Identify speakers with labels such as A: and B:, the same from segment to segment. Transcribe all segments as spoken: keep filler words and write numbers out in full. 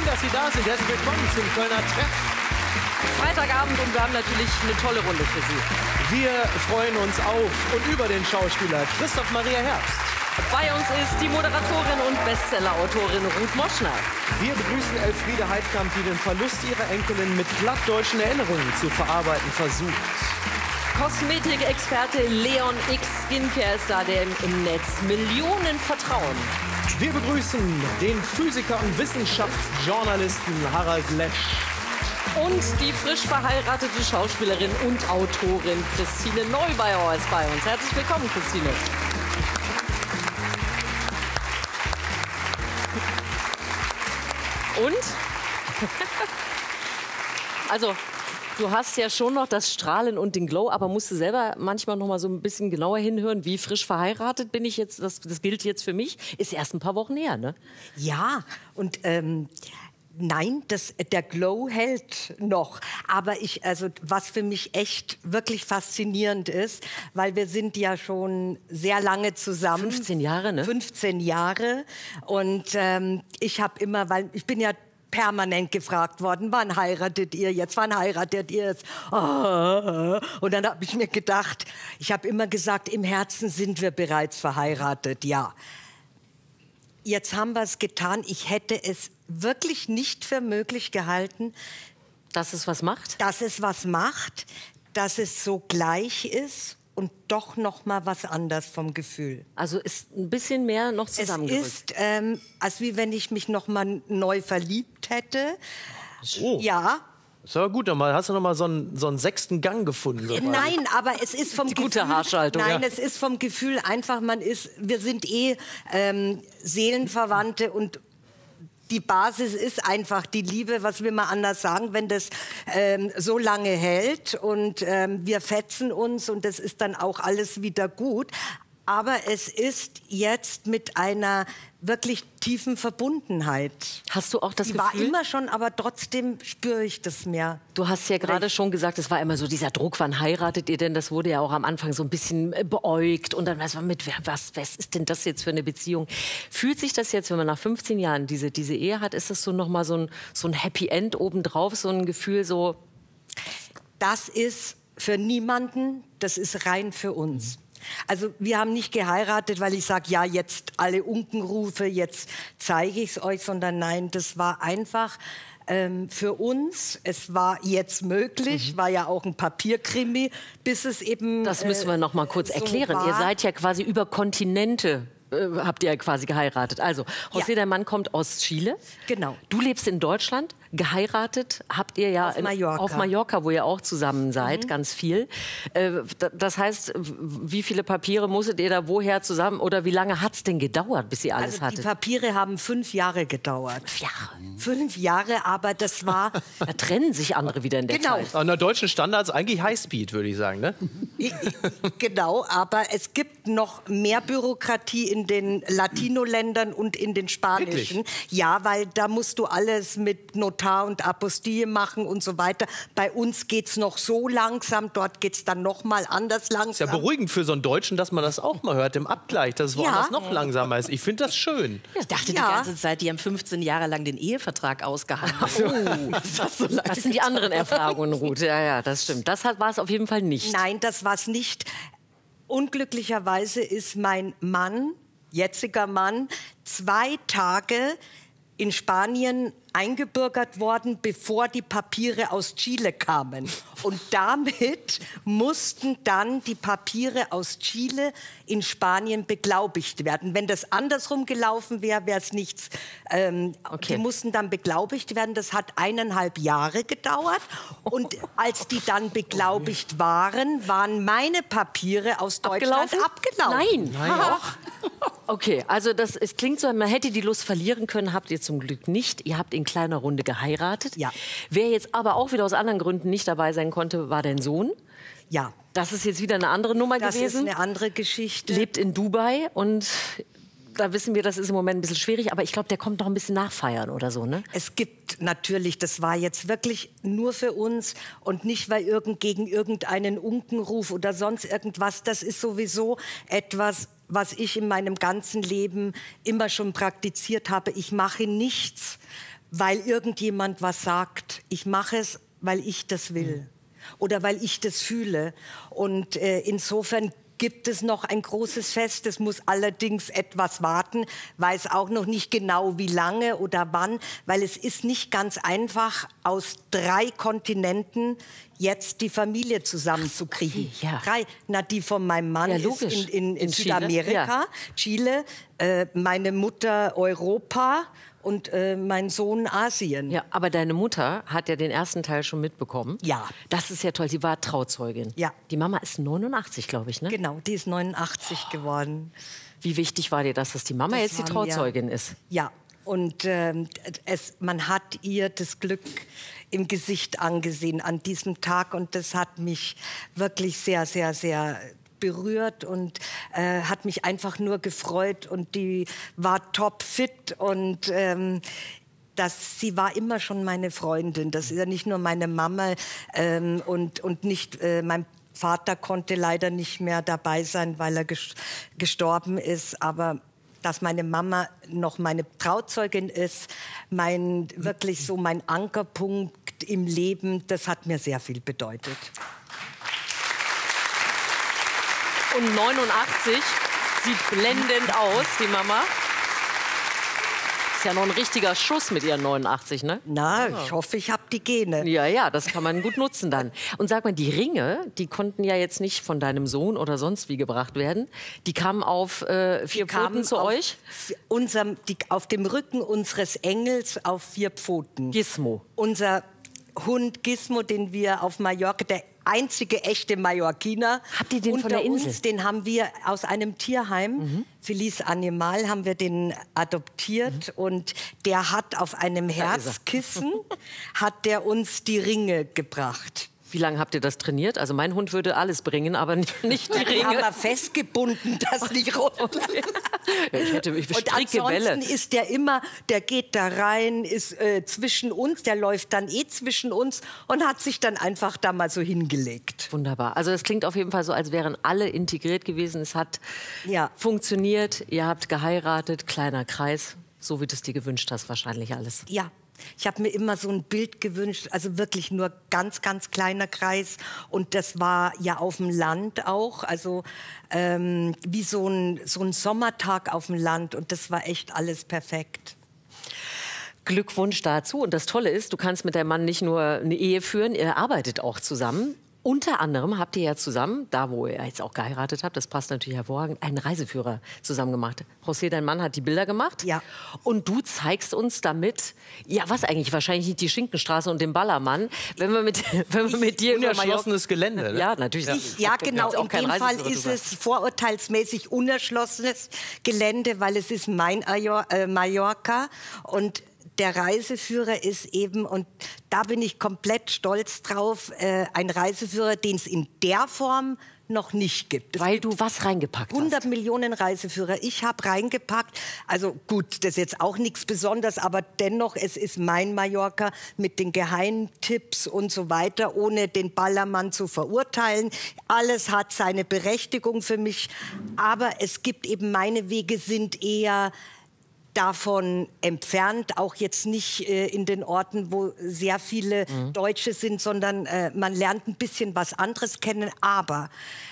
A: dass Sie da sind. Herzlich willkommen zum Kölner Treff.
B: Freitagabend und wir haben natürlich eine tolle Runde für Sie.
A: Wir freuen uns auf und über den Schauspieler Christoph Maria Herbst.
B: Bei uns ist die Moderatorin und Bestsellerautorin Ruth Moschner.
A: Wir begrüßen Elfriede Heidkamp, die den Verlust ihrer Enkelin mit plattdeutschen Erinnerungen zu verarbeiten versucht.
B: Kosmetikexperte Leon X Skincare ist da, der im Netz Millionen vertrauen.
A: Wir begrüßen den Physiker und Wissenschaftsjournalisten Harald Lesch.
B: Und die frisch verheiratete Schauspielerin und Autorin Christine Neubauer ist bei uns. Herzlich willkommen, Christine. Und? Also, du hast ja schon noch das Strahlen und den Glow, aber musst du selber manchmal noch mal so ein bisschen genauer hinhören, wie frisch verheiratet bin ich jetzt, das, das gilt jetzt für mich, ist erst ein paar Wochen her, ne?
C: Ja, und ähm, nein, das, der Glow hält noch. Aber ich, also was für mich echt wirklich faszinierend ist, weil wir sind ja schon sehr lange zusammen.
B: fünfzehn Jahre, ne?
C: fünfzehn Jahre. Und ähm, ich habe immer, weil ich bin ja permanent gefragt worden, wann heiratet ihr jetzt, wann heiratet ihr jetzt? Oh. Und dann habe ich mir gedacht, ich habe immer gesagt, im Herzen sind wir bereits verheiratet, ja. Jetzt haben wir es getan. Ich hätte es wirklich nicht für möglich gehalten,
B: dass es was macht?
C: Dass es was macht, dass es so gleich ist und doch noch mal was anders vom Gefühl.
B: Also ist ein bisschen mehr noch zusammengerückt.
C: Es ist, ähm, als wie wenn ich mich noch mal neu verliebt hätte.
A: Oh.
C: Ja.
A: So gut, dann hast du noch mal so einen, so einen sechsten Gang gefunden. So
C: Nein, aber es ist vom
B: Die
C: Gefühl,
B: gute Haarschaltung.
C: Nein,
B: Ja.
C: es ist vom Gefühl einfach, man ist, wir sind eh ähm, Seelenverwandte und die Basis ist einfach die Liebe, was will man anders sagen, wenn das ähm, so lange hält und ähm, wir fetzen uns und das ist dann auch alles wieder gut. Aber es ist jetzt mit einer wirklich tiefen Verbundenheit.
B: Hast du auch das
C: Die
B: Gefühl?
C: war immer schon, aber trotzdem spüre ich das mehr.
B: Du hast ja gerade schon gesagt, es war immer so dieser Druck, wann heiratet ihr denn? Das wurde ja auch am Anfang so ein bisschen beäugt. Und dann weiß man mit, was, was ist denn das jetzt für eine Beziehung? Fühlt sich das jetzt, wenn man nach fünfzehn Jahren diese, diese Ehe hat, ist das so noch mal so ein, so ein Happy End obendrauf, so ein Gefühl so?
C: Das ist für niemanden, das ist rein für uns. Also wir haben nicht geheiratet, weil ich sage, ja, jetzt alle Unkenrufe, jetzt zeige ich es euch, sondern nein, das war einfach ähm, für uns. Es war jetzt möglich, mhm. war ja auch ein Papierkrimi, bis es eben
B: Das müssen wir noch mal kurz
C: so
B: erklären.
C: war.
B: Ihr seid ja quasi über Kontinente, äh, habt ihr ja quasi geheiratet. Also, José,
C: Ja.
B: der Mann kommt aus Chile.
C: Genau.
B: Du lebst in Deutschland. Geheiratet habt ihr ja
C: Auf Mallorca.
B: In, auf Mallorca, wo ihr auch zusammen seid, mhm. ganz viel. Äh, das heißt, wie viele Papiere musstet ihr da woher zusammen oder wie lange hat es denn gedauert, bis ihr alles
C: also
B: hattet?
C: Die Papiere haben fünf Jahre gedauert.
B: Fünf Jahre?
C: Fünf Jahre, aber das war...
B: Da trennen sich andere wieder in der
C: Genau.
B: Zeit.
A: An der deutschen Standards eigentlich Highspeed, würde ich sagen, ne?
C: Genau, aber es gibt noch mehr Bürokratie in den Latino-Ländern und in den spanischen.
A: Wirklich?
C: Ja, weil da musst du alles mit Notar und Apostille machen und so weiter. Bei uns geht's noch so langsam, dort geht's dann noch mal anders langsam.
A: Ist ja beruhigend für so einen Deutschen, dass man das auch mal hört im Abgleich, dass es woanders
C: Ja.
A: noch langsamer ist. Ich finde das schön.
D: Ich dachte
C: Ja.
D: die ganze Zeit, die haben fünfzehn Jahre lang den Ehevertrag ausgehandelt.
B: Oh, das, das sind die anderen Erfahrungen, Ruth. Ja, ja, das stimmt. Das war es auf jeden Fall nicht.
C: Nein, das war's nicht. Unglücklicherweise ist mein Mann, jetziger Mann, zwei Tage in Spanien eingebürgert worden, bevor die Papiere aus Chile kamen. Und damit mussten dann die Papiere aus Chile in Spanien beglaubigt werden. Wenn das andersrum gelaufen wäre, wäre es nichts. Ähm,
B: Okay.
C: Die mussten dann beglaubigt werden. Das hat eineinhalb Jahre gedauert. Und als die dann beglaubigt waren, waren meine Papiere aus Deutschland
B: Abgelaufen?
C: abgelaufen.
B: Nein. Doch. Okay, also das, es klingt so, man hätte die Lust verlieren können, habt ihr zum Glück nicht. Ihr habt in kleiner Runde geheiratet.
C: Ja.
B: Wer jetzt aber auch wieder aus anderen Gründen nicht dabei sein konnte, war dein Sohn.
C: Ja,
B: Das ist jetzt wieder eine andere Nummer
C: das ist
B: gewesen.
C: eine andere Geschichte.
B: Lebt in Dubai und da wissen wir, das ist im Moment ein bisschen schwierig, aber ich glaube, der kommt noch ein bisschen nachfeiern oder so, ne?
C: Es gibt natürlich, das war jetzt wirklich nur für uns und nicht weil irgend, gegen irgendeinen Unkenruf oder sonst irgendwas. Das ist sowieso etwas, was ich in meinem ganzen Leben immer schon praktiziert habe. Ich mache nichts, weil irgendjemand was sagt. Ich mache es, weil ich das will oder weil ich das fühle. Und äh, insofern gibt es noch ein großes Fest. Es muss allerdings etwas warten, weiß auch noch nicht genau wie lange oder wann, weil es ist nicht ganz einfach, aus drei Kontinenten jetzt die Familie zusammenzukriegen.
B: Okay, ja.
C: Drei. Na, die von meinem Mann
B: Ja,
C: ist
B: logisch.
C: in, in, in,
B: In Chile,
C: Südamerika,
B: ja.
C: Chile, äh, meine Mutter Europa und äh, mein Sohn Asien.
B: Ja, aber deine Mutter hat ja den ersten Teil schon mitbekommen.
C: Ja.
B: Das ist ja toll, sie war Trauzeugin.
C: Ja.
B: Die Mama ist neunundachtzig, glaube ich, ne?
C: Genau, die ist neunundachtzig geworden.
B: Wie wichtig war dir das, dass die Mama
C: Das
B: jetzt die
C: war mir-
B: Trauzeugin ist?
C: Ja, und ähm, es, man hat ihr das Glück im Gesicht angesehen an diesem Tag. Und das hat mich wirklich sehr, sehr, sehr berührt und äh, hat mich einfach nur gefreut. Und die war topfit und ähm, das, sie war immer schon meine Freundin. Das ist ja nicht nur meine Mama ähm, und, und nicht äh, mein Vater konnte leider nicht mehr dabei sein, weil er ges- gestorben ist. Aber dass meine Mama noch meine Trauzeugin ist, mein, wirklich so mein Ankerpunkt im Leben, das hat mir sehr viel bedeutet.
B: Und neunundachtzig sieht blendend aus, die Mama. Ist ja noch ein richtiger Schuss mit ihren neunundachtzig, ne?
C: Na, ich hoffe, ich habe die Gene.
B: Ja, ja, das kann man gut nutzen dann. Und sag mal, die Ringe, die konnten ja jetzt nicht von deinem Sohn oder sonst wie gebracht werden. Die kamen auf äh, vier Pfoten
C: Kamen
B: zu
C: auf
B: euch?
C: Unserem, die, auf dem Rücken unseres Engels auf vier Pfoten.
B: Gizmo.
C: Unser Hund Gizmo, den wir auf Mallorca, der einzige echte Mallorquiner.
B: Habt ihr den
C: unter
B: von der Insel?
C: uns, den haben wir aus einem Tierheim, mhm. Felice Animal, haben wir den adoptiert. Mhm. Und der hat auf einem Herzkissen, hat der uns die Ringe gebracht.
B: Wie lange habt ihr das trainiert? Also mein Hund würde alles bringen, aber nicht, nicht die
C: Die
B: Ringe.
C: haben wir festgebunden, dass nicht runter.
B: Okay. Ja, ich hätte ich
C: Und
B: stricke
C: ansonsten
B: Bälle.
C: ist der immer, der geht da rein, ist äh, zwischen uns, der läuft dann eh zwischen uns und hat sich dann einfach da mal so hingelegt.
B: Wunderbar. Also es klingt auf jeden Fall so, als wären alle integriert gewesen. Es hat
C: Ja.
B: funktioniert. Ihr habt geheiratet, kleiner Kreis, so wie du es dir gewünscht hast, wahrscheinlich alles.
C: Ja. Ich habe mir immer so ein Bild gewünscht, also wirklich nur ganz, ganz kleiner Kreis. Und das war ja auf dem Land auch, also ähm, wie so ein, so ein Sommertag auf dem Land. Und das war echt alles perfekt.
B: Glückwunsch dazu. Und das Tolle ist, du kannst mit deinem Mann nicht nur eine Ehe führen, ihr arbeitet auch zusammen. Unter anderem habt ihr ja zusammen, da wo ihr jetzt auch geheiratet habt, das passt natürlich hervorragend, einen Reiseführer zusammen gemacht. José, dein Mann hat die Bilder gemacht.
C: Ja.
B: Und du zeigst uns damit, ja was eigentlich, wahrscheinlich nicht die Schinkenstraße und den Ballermann, wenn wir mit, wenn wir mit dir über Mallorca...
A: Unerschlossenes Gelände. Ne?
B: Ja, natürlich.
C: Ich, ja, genau. In dem Fall ist es vorurteilsmäßig unerschlossenes Gelände, weil es ist mein Ajor, äh, Mallorca und der Reiseführer ist eben, und da bin ich komplett stolz drauf, äh, ein Reiseführer, den es in der Form noch nicht gibt. Es
B: Weil du was reingepackt
C: hundert
B: hast.
C: Millionen Reiseführer. Ich habe reingepackt, also gut, das ist jetzt auch nichts Besonderes, aber dennoch, es ist mein Mallorca mit den Geheimtipps und so weiter, ohne den Ballermann zu verurteilen. Alles hat seine Berechtigung für mich, aber es gibt eben, meine Wege sind eher davon entfernt, auch jetzt nicht äh, in den Orten, wo sehr viele mhm. Deutsche sind, sondern äh, man lernt ein bisschen was anderes kennen. Aber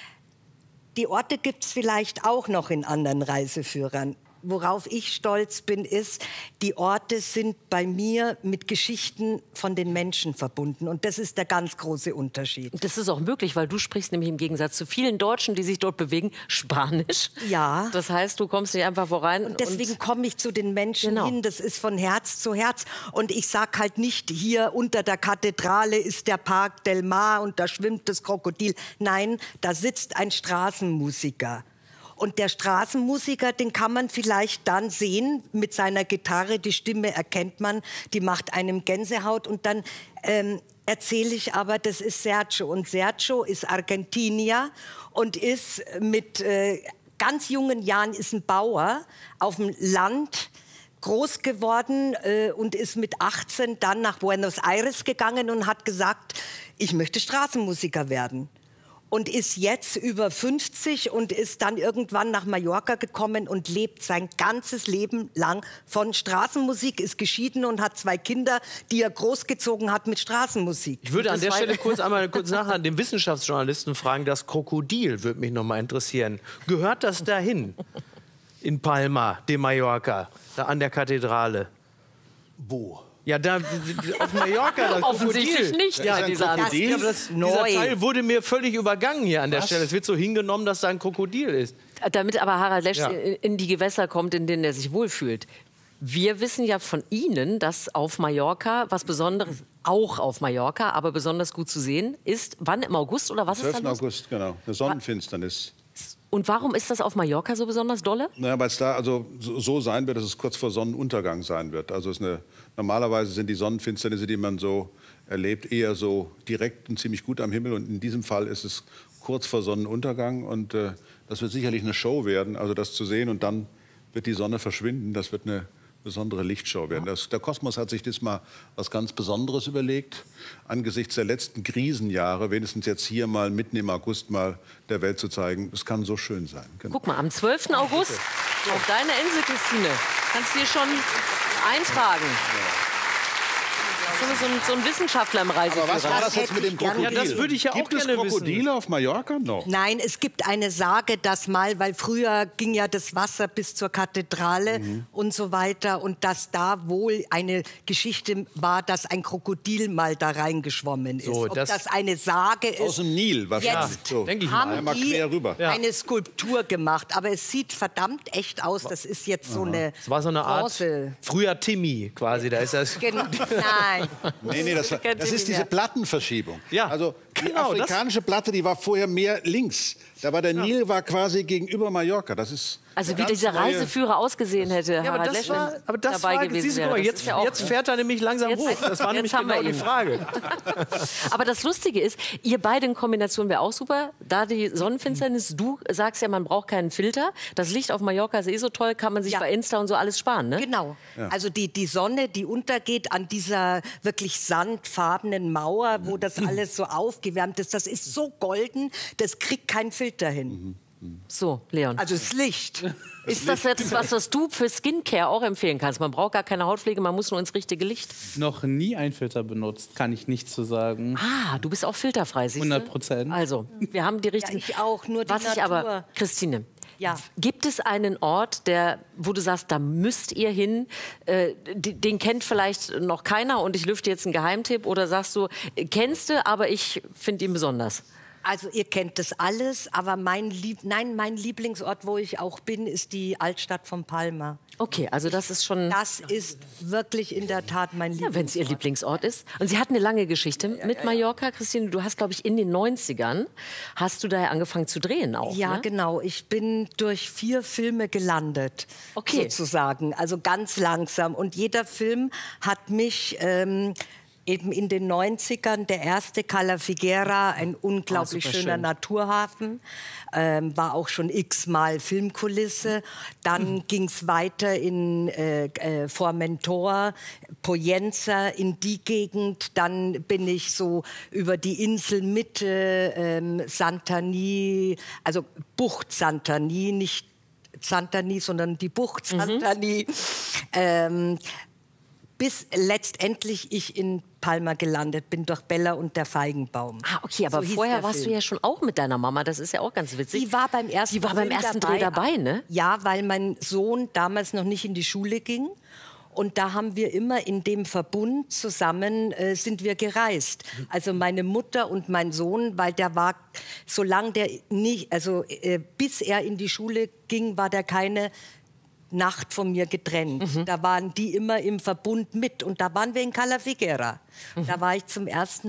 C: die Orte gibt es vielleicht auch noch in anderen Reiseführern. Worauf ich stolz bin, ist, die Orte sind bei mir mit Geschichten von den Menschen verbunden. Und das ist der ganz große Unterschied.
B: Das ist auch möglich, weil du sprichst nämlich im Gegensatz zu vielen Deutschen, die sich dort bewegen, Spanisch.
C: Ja.
B: Das heißt, du kommst nicht einfach voran.
C: Und deswegen komme ich zu den Menschen
B: Genau.
C: hin. Das ist von Herz zu Herz. Und ich sag halt nicht, hier unter der Kathedrale ist der Park Del Mar und da schwimmt das Krokodil. Nein, da sitzt ein Straßenmusiker. Und der Straßenmusiker, den kann man vielleicht dann sehen mit seiner Gitarre, die Stimme erkennt man, die macht einem Gänsehaut. Und dann ähm, erzähle ich aber, das ist Sergio. Und Sergio ist Argentinier und ist mit äh, ganz jungen Jahren ist ein Bauer auf dem Land groß geworden äh, und ist mit achtzehn dann nach Buenos Aires gegangen und hat gesagt, ich möchte Straßenmusiker werden. und ist jetzt über fünfzig und ist dann irgendwann nach Mallorca gekommen und lebt sein ganzes Leben lang von Straßenmusik, ist geschieden und hat zwei Kinder, die er großgezogen hat mit Straßenmusik.
A: Ich würde an
C: Das
A: der
C: war-
A: Stelle kurz einmal kurz nachher den Wissenschaftsjournalisten fragen, das Krokodil würde mich noch mal interessieren. Gehört das dahin? In Palma de Mallorca, da an der Kathedrale?
E: Wo?
A: Ja, da auf Mallorca, das
B: Offensichtlich
A: Krokodil.
B: nicht,
A: Ja,
B: ja,
A: dieser,
B: dieser
A: Krokodil,
C: Das ist
A: das, dieser
C: neu.
A: Teil wurde mir völlig übergangen hier an der
E: Was?
A: Stelle. Es wird so hingenommen, dass da ein Krokodil ist.
B: Damit aber Harald Lesch
A: Ja.
B: in die Gewässer kommt, in denen er sich wohlfühlt. Wir wissen ja von Ihnen, dass auf Mallorca was Besonderes, auch auf Mallorca, aber besonders gut zu sehen ist. Wann, im August oder was ist da
E: zwölften
B: los?
E: August, genau. Eine Sonnenfinsternis.
B: Und warum ist das auf Mallorca so besonders dolle?
E: Naja, weil es da also so so sein wird, dass es kurz vor Sonnenuntergang sein wird. Also es ist eine, normalerweise sind die Sonnenfinsternisse, die man so erlebt, eher so direkt und ziemlich gut am Himmel. Und in diesem Fall ist es kurz vor Sonnenuntergang. Und äh, das wird sicherlich eine Show werden, also das zu sehen. Und dann wird die Sonne verschwinden. Das wird eine besondere Lichtshow werden. Das, der Kosmos hat sich diesmal was ganz Besonderes überlegt, angesichts der letzten Krisenjahre, wenigstens jetzt hier mal mitten im August mal der Welt zu zeigen, es kann so schön sein. Genau.
B: Guck mal, am zwölften August auf deiner Insel, Christine, kannst du dir schon eintragen. So ein, so ein Wissenschaftler im Reiseführer.
E: Aber was war das
C: hätte
E: jetzt mit
C: ich
E: dem
C: gerne
E: Krokodil?
A: Ja, das würde ich ja auch
E: Gibt es
A: gerne
E: Krokodile
A: wissen.
E: auf Mallorca noch?
C: Nein, es gibt eine Sage, dass mal, weil früher ging ja das Wasser bis zur Kathedrale
E: Mhm.
C: und so weiter und dass da wohl eine Geschichte war, dass ein Krokodil mal da reingeschwommen ist.
A: So,
C: Ob
A: das-
C: das, eine Sage ist,
E: Aus dem Nil wahrscheinlich.
C: Jetzt
E: So.
A: denke ich mal.
C: haben
E: Einmal
C: die
E: quer rüber.
A: Ja.
C: eine Skulptur gemacht, aber es sieht verdammt echt aus. Das ist jetzt so eine
A: Es war so eine Art
C: Bronze.
A: früher Timmy quasi. Da ist das.
C: Gen- Nein.
E: Nee, nee, das,
C: Kennt
E: das
C: ihr
E: ist
C: nicht
E: diese
C: mehr.
E: Plattenverschiebung.
A: Ja,
E: Also die
A: genau, das-
E: afrikanische Platte, die war vorher mehr links. Da war der Nil war quasi gegenüber Mallorca. Das ist
B: Also
E: eine
B: wie
E: ganz
B: dieser
E: neue-
B: Reiseführer ausgesehen hätte,
A: Ja, aber
B: Harald
A: das
B: Lesch,
A: war,
B: wenn
A: aber das
B: dabei
A: war,
B: gewesen
A: siehst du,
B: wäre.
A: guck mal,
B: Das
A: jetzt,
B: ist ja auch-
A: jetzt fährt er nämlich langsam
B: Jetzt-
A: hoch. Das war
B: jetzt
A: nämlich
B: haben wir
A: genau die
B: ihn.
A: Frage.
B: Aber das Lustige ist, ihr beide in Kombination wäre auch super. Da die Sonnenfinsternis, du sagst ja, man braucht keinen Filter. Das Licht auf Mallorca ist eh so toll, kann man sich
C: Ja.
B: bei Insta und so alles sparen, ne?
C: Genau. Also die, die Sonne, die untergeht an dieser wirklich sandfarbenen Mauer, wo das alles so aufgewärmt ist, das ist so golden, das kriegt kein Filter hin.
B: So, Leon.
C: Also das Licht.
B: ist das jetzt was, was du für Skincare auch empfehlen kannst? Man braucht gar keine Hautpflege, man muss nur ins richtige Licht.
F: Noch nie einen Filter benutzt, kann ich nicht zu sagen.
B: Ah, du bist auch filterfrei, siehst du?
F: hundert Prozent.
B: Also, wir haben die richtigen...
C: ich auch, nur die
B: Was ich
C: Natur.
B: aber... Christine,
C: Ja.
B: gibt es einen Ort, der, wo du sagst, da müsst ihr hin, äh, d- den kennt vielleicht noch keiner und ich lüfte jetzt einen Geheimtipp? Oder sagst du, äh, kennst du, aber ich finde ihn besonders?
C: Also ihr kennt das alles, aber mein, Lieb Nein, mein Lieblingsort, wo ich auch bin, ist die Altstadt von Palma.
B: Okay, also das ist schon...
C: Das ist wirklich in der Tat mein
B: Ja,
C: Lieblingsort.
B: wenn es ihr Lieblingsort ist. Und sie hat eine lange Geschichte mit Mallorca. Christine, du hast, glaube ich, in den neunzigern hast du da ja angefangen zu drehen auch,
C: Ja,
B: ne?
C: genau. Ich bin durch vier Filme gelandet,
B: Okay.
C: sozusagen. Also ganz langsam. Und jeder Film hat mich ähm, eben in den neunzigern, der erste Cala Figuera, ein unglaublich
B: Ah, super
C: schöner
B: schön.
C: Naturhafen, ähm, war auch schon x-mal Filmkulisse. Dann ging's weiter in äh, äh, Formentor, Poyenza, in die Gegend. Dann bin ich so über die Inselmitte, ähm, Santani, also Bucht Santani, nicht Santani, sondern die Bucht Santani. Ähm, bis letztendlich ich in Palma gelandet bin, durch Bella und der Feigenbaum.
B: Ah, okay, aber
C: So hieß
B: vorher
C: der
B: warst
C: Film.
B: du ja schon auch mit deiner Mama. Das ist ja auch ganz witzig.
C: Die war beim ersten,
B: Die war beim
C: Film
B: ersten Dreh dabei, ne?
C: Ja, weil mein Sohn damals noch nicht in die Schule ging. Und da haben wir immer in dem Verbund zusammen äh, sind wir gereist. Also meine Mutter und mein Sohn, weil der war, solange der nicht, also äh, bis er in die Schule ging, war der keine Nacht von mir getrennt.
B: Mhm.
C: Da waren die immer im Verbund mit. Und da waren wir in Cala Figuera. Da war ich zum ersten